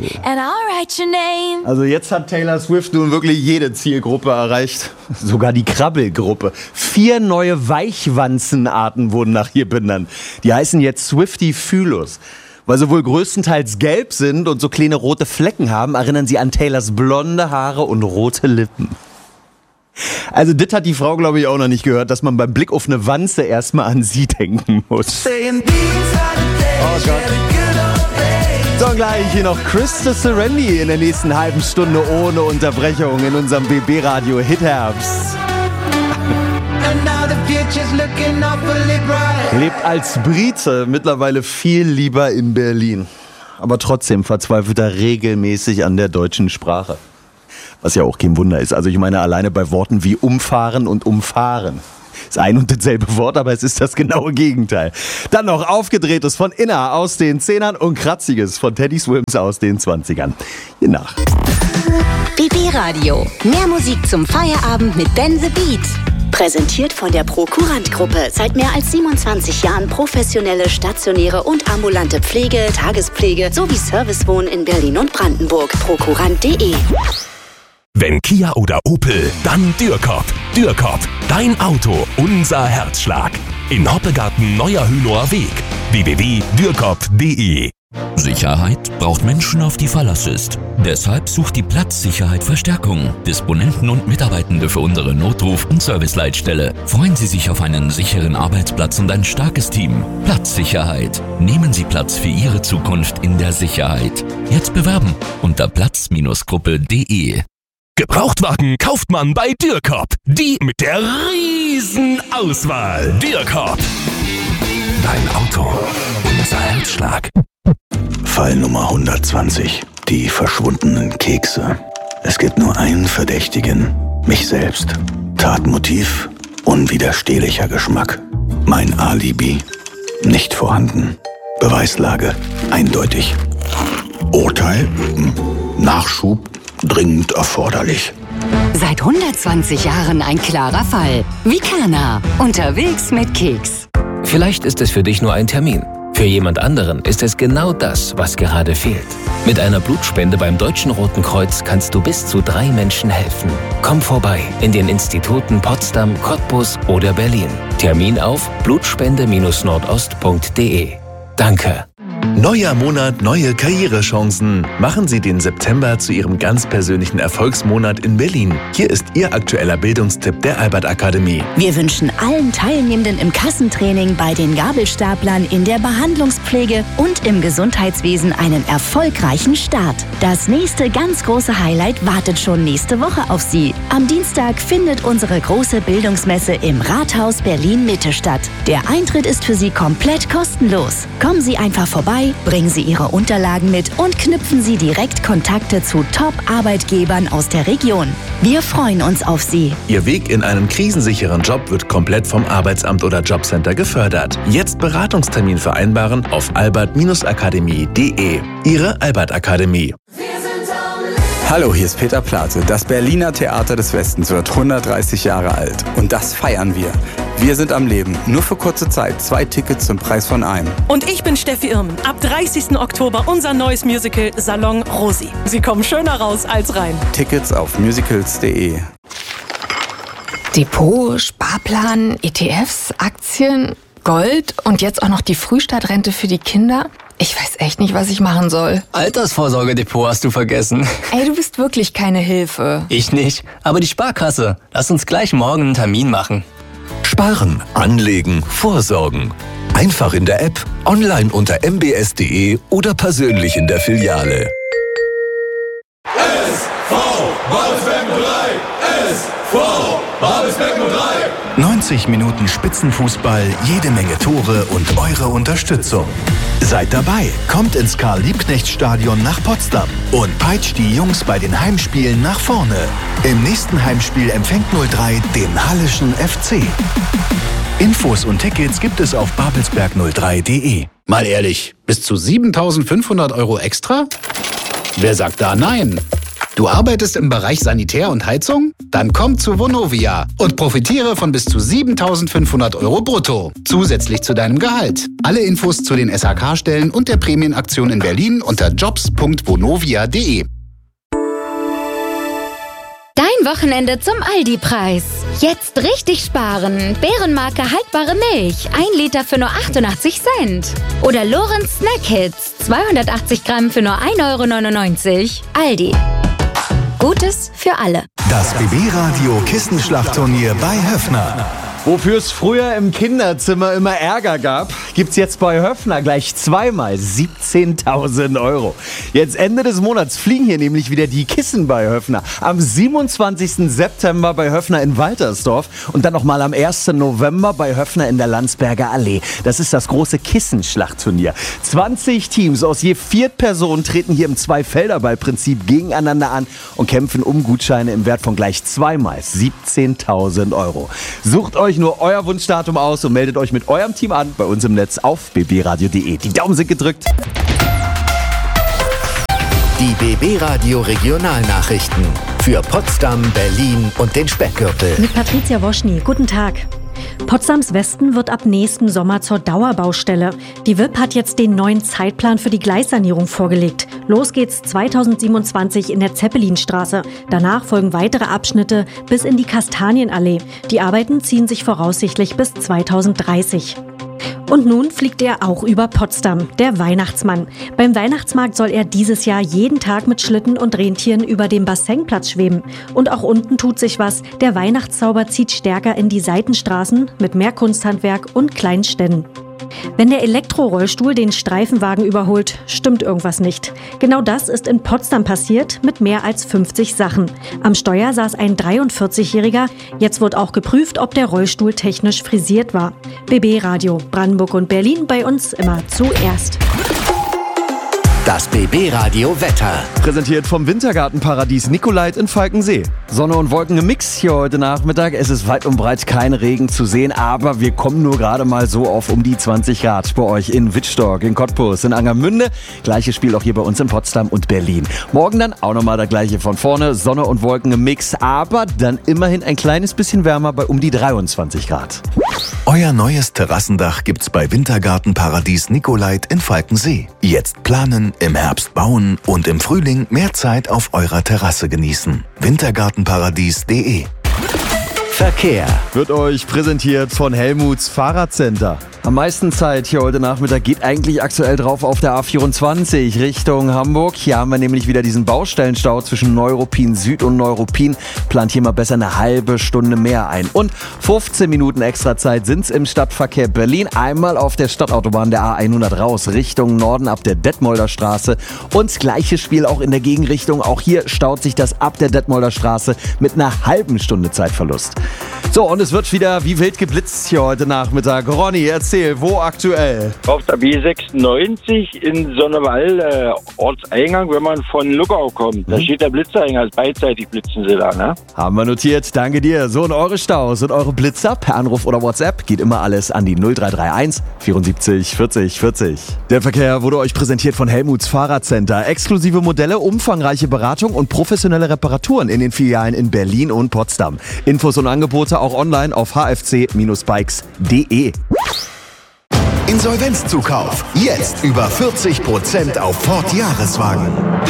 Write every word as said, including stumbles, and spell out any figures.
And I'll write your name. Also jetzt hat Taylor Swift nun wirklich jede Zielgruppe erreicht. Sogar die Krabbelgruppe. Vier neue Weichwanzenarten wurden nach ihr benannt. Die heißen jetzt Swiftie-Phylus. Weil sie wohl größtenteils gelb sind und so kleine rote Flecken haben, erinnern sie an Taylors blonde Haare und rote Lippen. Also das hat die Frau, glaube ich, auch noch nicht gehört, dass man beim Blick auf eine Wanze erstmal an sie denken muss. Oh Gott. So, gleich hier noch Krista Serendi in der nächsten halben Stunde ohne Unterbrechung in unserem B B-Radio Hitherbst. Lebt als Brite, mittlerweile viel lieber in Berlin. Aber trotzdem verzweifelt er regelmäßig an der deutschen Sprache. Was ja auch kein Wunder ist. Also ich meine alleine bei Worten wie umfahren und umfahren. Ist ein und dasselbe Wort, aber es ist das genaue Gegenteil. Dann noch Aufgedrehtes von Inna aus den Zehnern und Kratziges von Teddy Swims aus den Zwanzigern. Je nach. B B-Radio. Mehr Musik zum Feierabend mit Ben the Beat. Präsentiert von der Prokurant-Gruppe. Seit mehr als siebenundzwanzig Jahren professionelle, stationäre und ambulante Pflege, Tagespflege sowie Servicewohnen in Berlin und Brandenburg. Prokurant punkt de. Wenn Kia oder Opel, dann Dürkop. Dürkop, dein Auto, unser Herzschlag. In Hoppegarten Neuer Hünower Weg. w w w punkt dürkop punkt de. Sicherheit braucht Menschen, auf die Verlass ist. Deshalb sucht die Platzsicherheit Verstärkung. Disponenten und Mitarbeitende für unsere Notruf- und Serviceleitstelle. Freuen Sie sich auf einen sicheren Arbeitsplatz und ein starkes Team. Platzsicherheit. Nehmen Sie Platz für Ihre Zukunft in der Sicherheit. Jetzt bewerben unter platz Gruppe punkt de. Gebrauchtwagen kauft man bei Dürkop. Die mit der riesen Auswahl. Dürkop. Dein Auto, unser Herzschlag. Fall Nummer hundertzwanzig. Die verschwundenen Kekse. Es gibt nur einen Verdächtigen. Mich selbst. Tatmotiv. Unwiderstehlicher Geschmack. Mein Alibi. Nicht vorhanden. Beweislage. Eindeutig. Urteil. Nachschub. Dringend erforderlich. Seit hundertzwanzig Jahren ein klarer Fall. Vicana. Unterwegs mit Keks. Vielleicht ist es für dich nur ein Termin. Für jemand anderen ist es genau das, was gerade fehlt. Mit einer Blutspende beim Deutschen Roten Kreuz kannst du bis zu drei Menschen helfen. Komm vorbei in den Instituten Potsdam, Cottbus oder Berlin. Termin auf blutspende Nordost punkt de. Danke. Neuer Monat, neue Karrierechancen. Machen Sie den September zu Ihrem ganz persönlichen Erfolgsmonat in Berlin. Hier ist Ihr aktueller Bildungstipp der Albert Akademie. Wir wünschen allen Teilnehmenden im Kassentraining, bei den Gabelstaplern, in der Behandlungspflege und im Gesundheitswesen einen erfolgreichen Start. Das nächste ganz große Highlight wartet schon nächste Woche auf Sie. Am Dienstag findet unsere große Bildungsmesse im Rathaus Berlin-Mitte statt. Der Eintritt ist für Sie komplett kostenlos. Kommen Sie einfach vorbei, bringen Sie Ihre Unterlagen mit und knüpfen Sie direkt Kontakte zu Top-Arbeitgebern aus der Region. Wir freuen uns auf Sie. Ihr Weg in einen krisensicheren Job wird komplett vom Arbeitsamt oder Jobcenter gefördert. Jetzt Beratungstermin vereinbaren auf albert akademie punkt de. Ihre Albert Akademie. Hallo, hier ist Peter Plate. Das Berliner Theater des Westens wird hundertdreißig Jahre alt. Und das feiern wir. Wir sind am Leben. Nur für kurze Zeit. Zwei Tickets zum Preis von einem. Und ich bin Steffi Irmen. Ab dreißigsten Oktober unser neues Musical Salon Rosi. Sie kommen schöner raus als rein. Tickets auf musicals punkt de. Depot, Sparplan, E T Fs, Aktien, Gold und jetzt auch noch die Frühstadtrente für die Kinder. Ich weiß echt nicht, was ich machen soll. Altersvorsorgedepot hast du vergessen. Ey, du bist wirklich keine Hilfe. Ich nicht, aber die Sparkasse. Lass uns gleich morgen einen Termin machen. Sparen, anlegen, vorsorgen. Einfach in der App, online unter m b s punkt de oder persönlich in der Filiale. S V Babelsberg null drei! S V Babelsberg null drei! neunzig Minuten Spitzenfußball, jede Menge Tore und eure Unterstützung. Seid dabei, kommt ins Karl-Liebknecht-Stadion nach Potsdam und peitscht die Jungs bei den Heimspielen nach vorne. Im nächsten Heimspiel empfängt null drei den Halleschen F C. Infos und Tickets gibt es auf babelsberg null drei punkt de. Mal ehrlich, bis zu siebentausendfünfhundert Euro extra? Wer sagt da nein? Du arbeitest im Bereich Sanitär und Heizung? Dann komm zu Vonovia und profitiere von bis zu siebentausendfünfhundert Euro brutto. Zusätzlich zu deinem Gehalt. Alle Infos zu den S H K-Stellen und der Prämienaktion in Berlin unter jobs punkt vonovia punkt de. Dein Wochenende zum Aldi-Preis. Jetzt richtig sparen. Bärenmarke haltbare Milch. ein Liter für nur achtundachtzig Cent. Oder Lorenz Snack Hits. zweihundertachtzig Gramm für nur ein Euro neunundneunzig. Aldi. Gutes für alle. Das B B-Radio Kissenschlachtturnier bei Höffner. Wofür es früher im Kinderzimmer immer Ärger gab, gibt's jetzt bei Höffner gleich zweimal siebzehntausend Euro. Jetzt Ende des Monats fliegen hier nämlich wieder die Kissen bei Höffner. Am siebenundzwanzigsten September bei Höffner in Waltersdorf und dann nochmal am ersten November bei Höffner in der Landsberger Allee. Das ist das große Kissenschlachtturnier. zwanzig Teams aus je vier Personen treten hier im Zwei-Felder-Ball-Prinzip gegeneinander an und kämpfen um Gutscheine im Wert von gleich zweimal siebzehntausend Euro. Sucht euch nur euer Wunschdatum aus und meldet euch mit eurem Team an bei uns im Netz auf b b radio punkt de. Die Daumen sind gedrückt. Die B B-Radio Regionalnachrichten für Potsdam, Berlin und den Speckgürtel. Mit Patricia Woschny. Guten Tag. Potsdams Westen wird ab nächsten Sommer zur Dauerbaustelle. Die W I P hat jetzt den neuen Zeitplan für die Gleissanierung vorgelegt. Los geht's zweitausendsiebenundzwanzig in der Zeppelinstraße. Danach folgen weitere Abschnitte bis in die Kastanienallee. Die Arbeiten ziehen sich voraussichtlich bis zweitausenddreißig. Und nun fliegt er auch über Potsdam, der Weihnachtsmann. Beim Weihnachtsmarkt soll er dieses Jahr jeden Tag mit Schlitten und Rentieren über dem Bassenplatz schweben. Und auch unten tut sich was. Der Weihnachtszauber zieht stärker in die Seitenstraßen mit mehr Kunsthandwerk und kleinen Ständen. Wenn der Elektrorollstuhl den Streifenwagen überholt, stimmt irgendwas nicht. Genau das ist in Potsdam passiert mit mehr als fünfzig Sachen. Am Steuer saß ein dreiundvierzigjähriger. Jetzt wird auch geprüft, ob der Rollstuhl technisch frisiert war. B B-Radio, Brandenburg und Berlin, bei uns immer zuerst. Das B B-Radio Wetter. Präsentiert vom Wintergartenparadies Nikolait in Falkensee. Sonne und Wolken im Mix hier heute Nachmittag. Es ist weit und breit kein Regen zu sehen, aber wir kommen nur gerade mal so auf um die zwanzig Grad bei euch in Wittstock, in Cottbus, in Angermünde. Gleiches Spiel auch hier bei uns in Potsdam und Berlin. Morgen dann auch nochmal das gleiche von vorne. Sonne und Wolken im Mix, aber dann immerhin ein kleines bisschen wärmer bei um die dreiundzwanzig Grad. Euer neues Terrassendach gibt's bei Wintergartenparadies Nikolait in Falkensee. Jetzt planen, im Herbst bauen und im Frühling mehr Zeit auf eurer Terrasse genießen. wintergartenparadies punkt de. Verkehr wird euch präsentiert von Helmuts Fahrradcenter. Am meisten Zeit hier heute Nachmittag geht eigentlich aktuell drauf auf der A vierundzwanzig Richtung Hamburg. Hier haben wir nämlich wieder diesen Baustellenstau zwischen Neuruppin Süd und Neuruppin. Plant hier mal besser eine halbe Stunde mehr ein. Und fünfzehn Minuten extra Zeit sind's im Stadtverkehr Berlin. Einmal auf der Stadtautobahn der A hundert raus Richtung Norden ab der Detmolder Straße. Und gleiches Spiel auch in der Gegenrichtung. Auch hier staut sich das ab der Detmolder Straße mit einer halben Stunde Zeitverlust. So, und es wird wieder wie wild geblitzt hier heute Nachmittag. Ronny, erzähl, wo aktuell? Auf der B sechsundneunzig in Sonnewall, äh, Ortseingang, wenn man von Luckau kommt. Da hm. steht der Blitzereingang, also beidseitig blitzen sie da, ne? Haben wir notiert, danke dir. So, und eure Staus und eure Blitzer per Anruf oder WhatsApp geht immer alles an die null drei drei eins vierundsiebzig vierzig vierzig. Der Verkehr wurde euch präsentiert von Helmuts Fahrradcenter. Exklusive Modelle, umfangreiche Beratung und professionelle Reparaturen in den Filialen in Berlin und Potsdam. Infos und Angebote auch online auf h f c Bindestrich bikes punkt de. Insolvenzzukauf. Jetzt über vierzig Prozent auf Ford Jahreswagen.